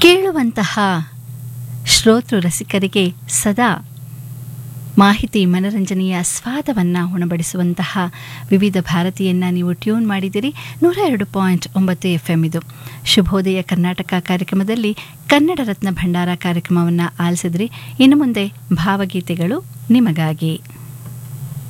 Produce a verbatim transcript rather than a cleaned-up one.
ಕೇಳುವಂತಹ ಶ್ರೋತೃ ರಸಿಕರಿಗೆ ಸದಾ ಮಾಹಿತಿ ಮನರಂಜನೆಯ ಸ್ವಾದವನ್ನು ಉಣಬಡಿಸುವಂತಹ ವಿವಿಧ ಭಾರತೀಯನ್ನು ನೀವು ಟ್ಯೂನ್ ಮಾಡಿದಿರಿ. ನೂರ ಎರಡು ಪಾಯಿಂಟ್ ಒಂಬತ್ತು ಎಫ್ ಎಂ ಇದು ಶುಭೋದಯ ಕರ್ನಾಟಕ ಕಾರ್ಯಕ್ರಮದಲ್ಲಿ ಕನ್ನಡ ರತ್ನ ಭಂಡಾರ ಕಾರ್ಯಕ್ರಮವನ್ನು ಆಲಿಸಿದ್ರಿ. ಇನ್ನು ಮುಂದೆ ಭಾವಗೀತೆಗಳು ನಿಮಗಾಗಿ.